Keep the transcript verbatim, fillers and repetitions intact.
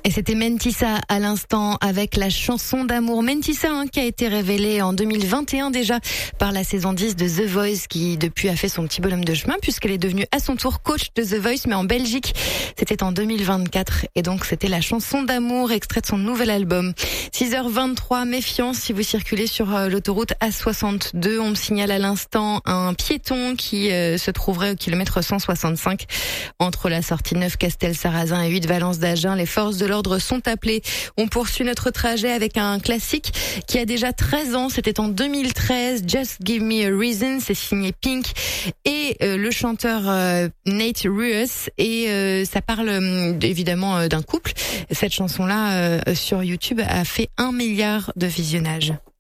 Et c'était Mentissa à l'instant avec la chanson d'amour. Mentissa hein, qui a été révélée en deux mille vingt et un déjà par la saison dix de The Voice qui depuis a fait son petit bonhomme de chemin puisqu'elle est devenue à son tour coach de The Voice mais en Belgique. C'était en deux mille vingt-quatre et donc c'était la chanson d'amour extrait de son nouvel album. six heures vingt-trois, méfiance si vous circulez sur l'autoroute A soixante-deux. On me signale à l'instant un piéton qui euh, se trouverait au kilomètre cent soixante-cinq entre la sortie neuf Castel-Sarrazin et huit Valence d'Agen. Les forces de l'ordre sont appelés. On poursuit notre trajet avec un classique qui a déjà treize ans. C'était en deux mille treize. Just Give Me a Reason. C'est signé Pink et euh, le chanteur euh, Nate Ruess. Et euh, ça parle euh, évidemment euh, d'un couple. Cette chanson-là euh, sur YouTube a fait un milliard de visionnages.